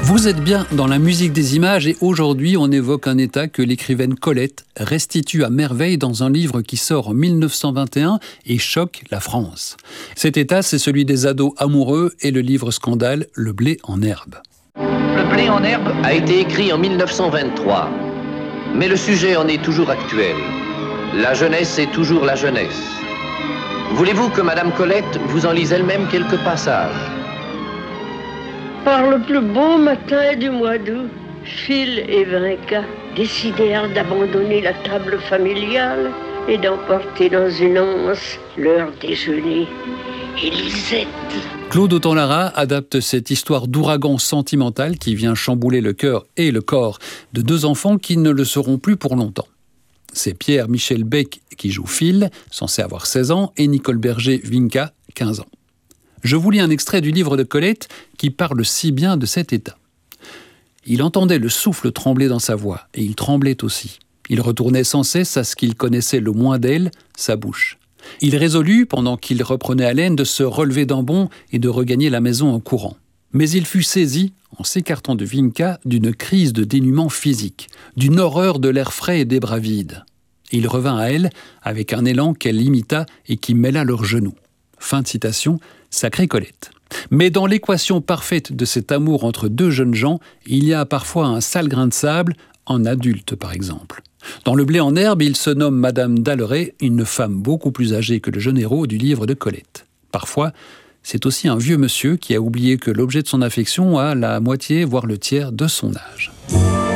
Vous êtes bien dans la musique des images et aujourd'hui on évoque un état que l'écrivaine Colette restitue à merveille dans un livre qui sort en 1921 et choque la France. Cet état, c'est celui des ados amoureux et le livre scandale Le blé en herbe. Le blé en herbe a été écrit en 1923, mais le sujet en est toujours actuel. La jeunesse est toujours la jeunesse. Voulez-vous que Madame Colette vous en lise elle-même quelques passages ? Par le plus beau matin du mois d'août, Phil et Vinca décidèrent d'abandonner la table familiale et d'emporter dans une anse leur déjeuner et Lisette. Claude Autant-Lara adapte cette histoire d'ouragan sentimental qui vient chambouler le cœur et le corps de deux enfants qui ne le seront plus pour longtemps. C'est Pierre-Michel Beck qui joue Phil, censé avoir 16 ans, et Nicole Berger, Vinca, 15 ans. Je vous lis un extrait du livre de Colette qui parle si bien de cet état. Il entendait le souffle trembler dans sa voix, et il tremblait aussi. Il retournait sans cesse à ce qu'il connaissait le moins d'elle, sa bouche. Il résolut, pendant qu'il reprenait haleine, de se relever d'un bond et de regagner la maison en courant. Mais il fut saisi, en s'écartant de Vinca, d'une crise de dénuement physique, d'une horreur de l'air frais et des bras vides. Il revint à elle, avec un élan qu'elle imita et qui mêla leurs genoux. Fin de citation, sacrée Colette. Mais dans l'équation parfaite de cet amour entre deux jeunes gens, il y a parfois un sale grain de sable, en adulte par exemple. Dans Le blé en herbe, il se nomme Madame d'Alleray, une femme beaucoup plus âgée que le jeune héros du livre de Colette. Parfois, c'est aussi un vieux monsieur qui a oublié que l'objet de son affection a la moitié, voire le tiers de son âge.